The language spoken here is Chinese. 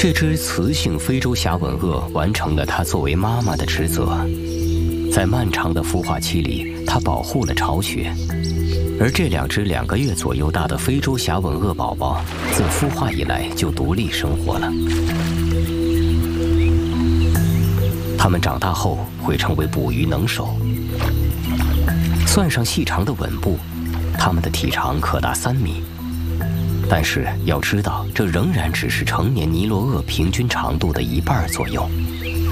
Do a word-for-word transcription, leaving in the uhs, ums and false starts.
这只雌性非洲狭吻鳄完成了它作为妈妈的职责，在漫长的孵化期里，它保护了巢穴。而这两只两个月左右大的非洲狭吻鳄宝宝，自孵化以来就独立生活了。它们长大后会成为捕鱼能手。算上细长的吻部，它们的体长可达三米。但是要知道，这仍然只是成年尼罗鳄平均长度的一半左右。